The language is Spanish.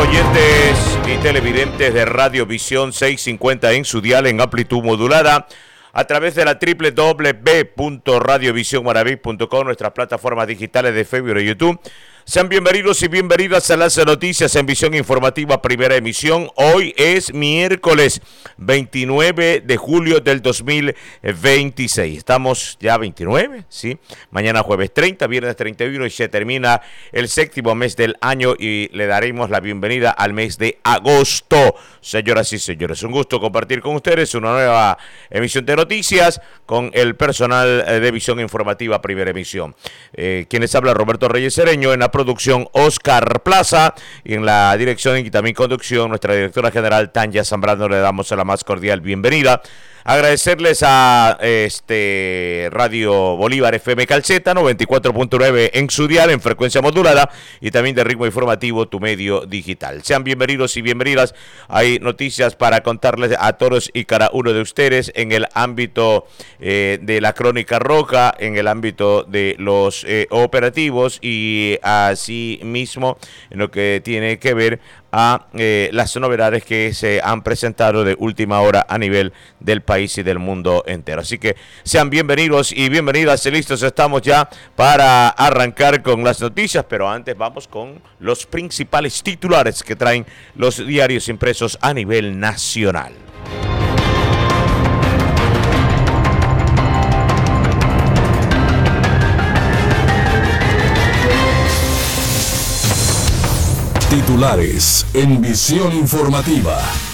oyentes y televidentes de Radio Visión 650 en su dial en amplitud modulada a través de la www.radiovisionmaraví.com, nuestras plataformas digitales de Facebook y YouTube. Sean bienvenidos y bienvenidas a las noticias en Visión Informativa, primera emisión. Hoy es miércoles 29 de julio del 2026. Estamos ya 29, ¿sí? Mañana jueves 30, viernes 31 y se termina el séptimo mes del año y le daremos la bienvenida al mes de agosto. Señoras y señores, un gusto compartir con ustedes una nueva emisión de noticias con el personal de Visión Informativa, primera emisión. Quienes habla Roberto Reyes Cereño, en la producción Oscar Plaza y en la dirección y también conducción nuestra directora general Tanya Zambrano. Le damos la más cordial bienvenida. Agradecerles a Radio Bolívar FM Calceta 94.9 en su dial en frecuencia modulada y también de ritmo informativo tu medio digital. Sean bienvenidos y bienvenidas. Hay noticias para contarles a todos y cada uno de ustedes en el ámbito de la Crónica Roja, en el ámbito de los operativos y así mismo en lo que tiene que ver a las novedades que se han presentado de última hora a nivel del país y del mundo entero. Así que sean bienvenidos y bienvenidas, listos estamos ya para arrancar con las noticias, pero antes vamos con los principales titulares que traen los diarios impresos a nivel nacional. Titulares en Visión Informativa.